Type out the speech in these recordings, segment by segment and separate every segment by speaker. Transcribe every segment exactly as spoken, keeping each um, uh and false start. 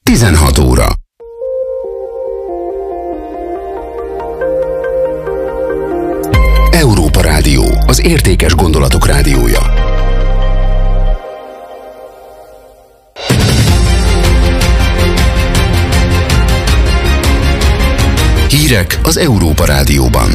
Speaker 1: tizenhat óra. Európa Rádió, az értékes gondolatok rádiója. Hírek az Európa Rádióban.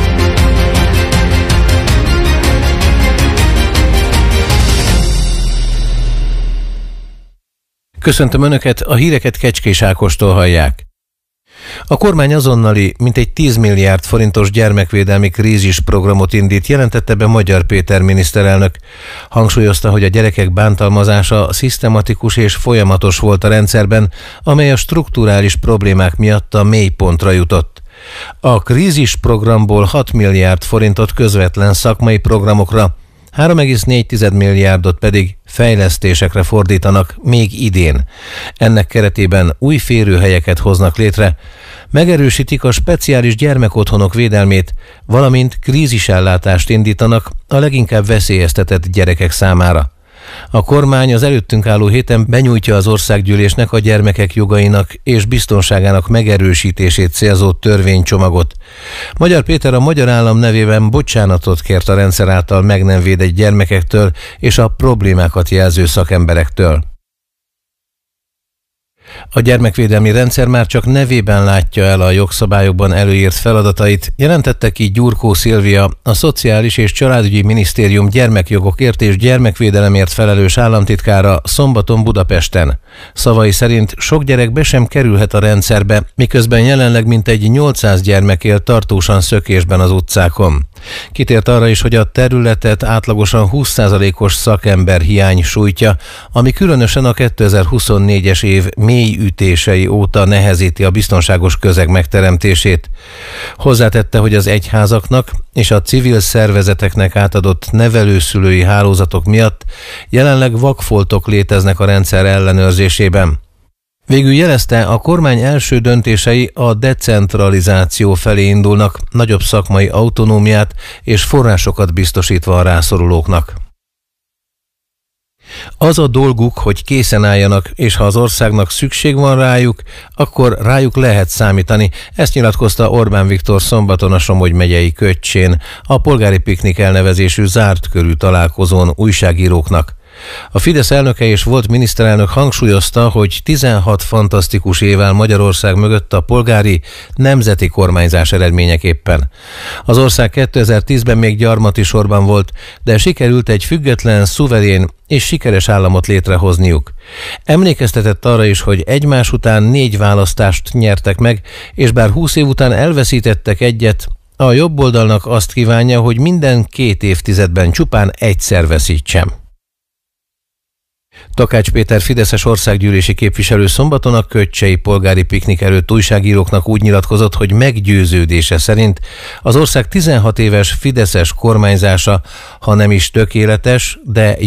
Speaker 2: Köszöntöm Önöket, a híreket Kecskés Ákostól hallják. A kormány azonnali, mintegy tíz milliárd forintos gyermekvédelmi krízisprogramot indít, jelentette be Magyar Péter miniszterelnök. Hangsúlyozta, hogy a gyerekek bántalmazása szisztematikus és folyamatos volt a rendszerben, amely a strukturális problémák miatt a mélypontra jutott. A krízisprogramból hat milliárd forintot közvetlen szakmai programokra, három egész négy milliárdot pedig fejlesztésekre fordítanak még idén. Ennek keretében új férőhelyeket hoznak létre, megerősítik a speciális gyermekotthonok védelmét, valamint krízisellátást indítanak a leginkább veszélyeztetett gyerekek számára. A kormány az előttünk álló héten benyújtja az országgyűlésnek a gyermekek jogainak és biztonságának megerősítését célzó törvénycsomagot. Magyar Péter a magyar állam nevében bocsánatot kért a rendszer által meg nem védett gyermekektől és a problémákat jelző szakemberektől. A gyermekvédelmi rendszer már csak nevében látja el a jogszabályokban előírt feladatait, jelentette ki Gyurkó Szilvia, a Szociális és Családügyi Minisztérium gyermekjogokért és gyermekvédelemért felelős államtitkára szombaton Budapesten. Szavai szerint sok gyerek be sem kerülhet a rendszerbe, miközben jelenleg mintegy nyolcszáz gyermek él tartósan szökésben az utcákon. Kitért arra is, hogy a területet átlagosan húsz százalékos szakember hiány sújtja, ami különösen a kétezer-huszonnégyes év mély ütései óta nehezíti a biztonságos közeg megteremtését. Hozzátette, hogy az egyházaknak és a civil szervezeteknek átadott nevelőszülői hálózatok miatt jelenleg vakfoltok léteznek a rendszer ellenőrzésében. Végül jelezte, a kormány első döntései a decentralizáció felé indulnak, nagyobb szakmai autonómiát és forrásokat biztosítva a rászorulóknak. Az a dolguk, hogy készen álljanak, és ha az országnak szükség van rájuk, akkor rájuk lehet számítani. Ezt nyilatkozta Orbán Viktor szombaton a Somogy megyei Köccsén, a polgári piknik elnevezésű zárt körű találkozón újságíróknak. A Fidesz elnöke és volt miniszterelnök hangsúlyozta, hogy tizenhat fantasztikus év áll Magyarország mögött a polgári nemzeti kormányzás eredményeképpen. Az ország kétezer-tízben még gyarmati sorban volt, de sikerült egy független, szuverén és sikeres államot létrehozniuk. Emlékeztetett arra is, hogy egymás után négy választást nyertek meg, és bár húsz év után elveszítettek egyet, a jobb oldalnak azt kívánja, hogy minden két évtizedben csupán egyszer veszítsem. Takács Péter fideszes országgyűlési képviselő szombaton a köccsei polgári piknik előtt újságíróknak úgy nyilatkozott, hogy meggyőződése szerint az ország tizenhat éves fideszes kormányzása, ha nem is tökéletes, de